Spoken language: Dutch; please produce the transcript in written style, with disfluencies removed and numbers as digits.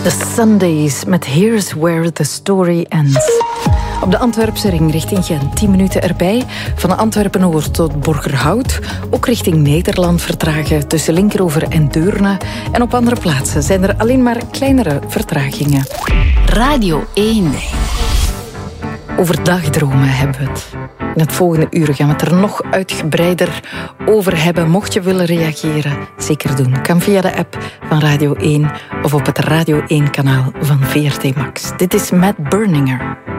The Sundays met Here's Where the Story Ends. Op de Antwerpse ring richting Gent, 10 minuten erbij. Van Antwerpen-Noord tot Borgerhout. Ook richting Nederland vertragen tussen Linkeroever en Deurne. En op andere plaatsen zijn er alleen maar kleinere vertragingen. Radio 1. Over dagdromen hebben we het. In het volgende uur gaan we het er nog uitgebreider over hebben. Mocht je willen reageren, zeker doen. Kan via de app van Radio 1 of op het Radio 1-kanaal van VRT Max. Dit is Matt Berninger.